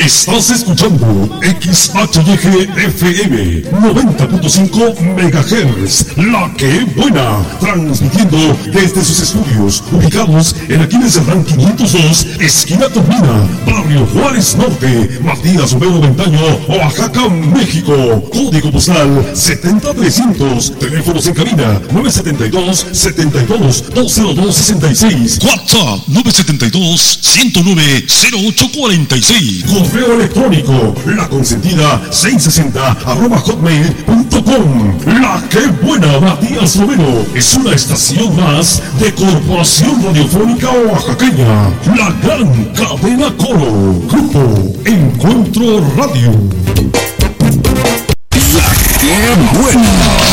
Estás escuchando XHYG FM 90.5 MHz, La Que Buena, transmitiendo desde sus estudios ubicados en Aquiles Serrán 502, esquina Turbina, Barrio Juárez Norte, Matías Romero Ventaño, Oaxaca, México. Código postal 70300. Teléfonos en cabina 972-72-20266. WhatsApp 972-109-0846. Correo electrónico laconsentida660@hotmail.com. La Que Buena, Matías Romero, es una estación más de Corporación Radiofónica Oaxaqueña. La gran cadena Coro. Grupo Encuentro Radio. La Que Buena.